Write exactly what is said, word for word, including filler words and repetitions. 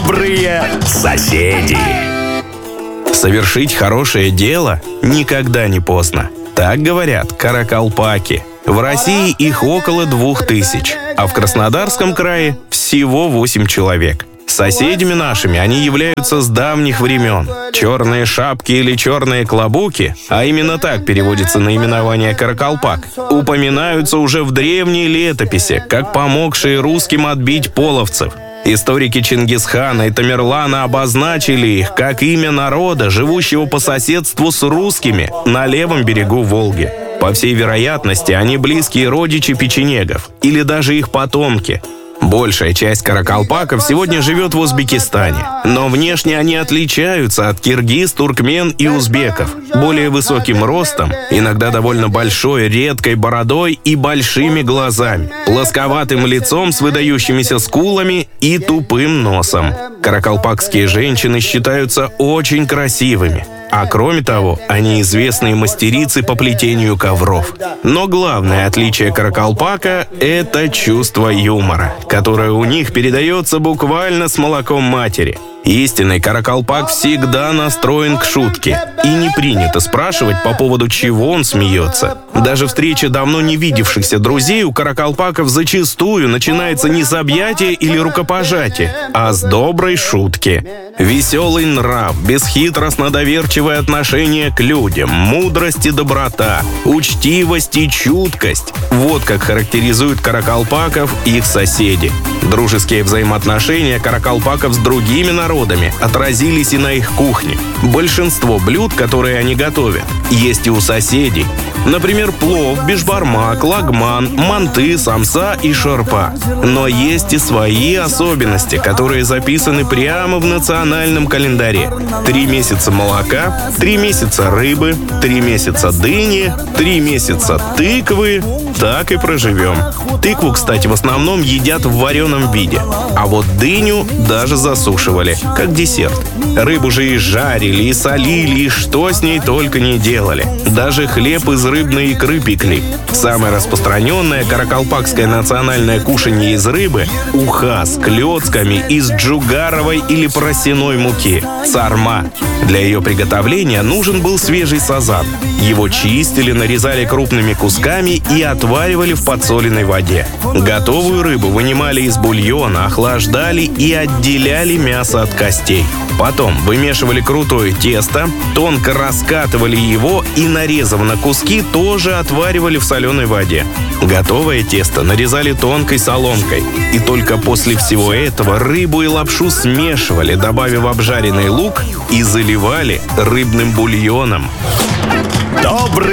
Добрые соседи. Совершить хорошее дело никогда не поздно. Так говорят каракалпаки. В России их около двух тысяч, а в Краснодарском крае всего восемь человек. Соседями нашими они являются с давних времен. Черные шапки или черные клобуки, а именно так переводится наименование каракалпак, упоминаются уже в древней летописи, как помогшие русским отбить половцев. Историки Чингисхана и Тамерлана обозначили их как имя народа, живущего по соседству с русскими на левом берегу Волги. По всей вероятности, они близкие родичи печенегов или даже их потомки. Большая часть каракалпаков сегодня живет в Узбекистане, но внешне они отличаются от киргиз, туркмен и узбеков. Более высоким ростом, иногда довольно большой, редкой бородой и большими глазами, плосковатым лицом с выдающимися скулами и тупым носом. Каракалпакские женщины считаются очень красивыми. А кроме того, они известные мастерицы по плетению ковров. Но главное отличие каракалпака – это чувство юмора, которое у них передается буквально с молоком матери. Истинный каракалпак всегда настроен к шутке, и не принято спрашивать, по поводу чего он смеется. Даже встреча давно не видевшихся друзей у каракалпаков зачастую начинается не с объятия или рукопожатия, а с доброй шутки. Веселый нрав, бесхитростно-доверчивое отношение к людям, мудрость и доброта, учтивость и чуткость – вот как характеризуют каракалпаков их соседи. Дружеские взаимоотношения каракалпаков с другими народами отразились и на их кухне. Большинство блюд, которые они готовят, есть и у соседей. Например, плов, бишбармак, лагман, манты, самса и шорпа. Но есть и свои особенности, которые записаны прямо в национальном календаре. Три месяца молока, три месяца рыбы, три месяца дыни, три месяца тыквы. Так и проживем. Тыкву, кстати, в основном едят в вареном виде. А вот дыню даже засушивали, как десерт. Рыбу же и жарили, и солили, и что с ней только не делали. Даже хлеб из рыбной икры пекли. Самое распространенное каракалпакское национальное кушанье из рыбы – уха с клетками из джугаровой или просяной муки – сарма. Для ее приготовления нужен был свежий сазан. Его чистили, нарезали крупными кусками и отваривали в подсоленной воде. Готовую рыбу вынимали из бульона, охлаждали и отделяли мясо от костей. Потом вымешивали крутое тесто, тонко раскатывали его и, нарезав на куски, тоже отваривали в соленой воде. Готовое тесто нарезали тонкой соломкой. И только после всего этого рыбу и лапшу смешивали, добавив обжаренный лук, и заливали рыбным бульоном. Добрый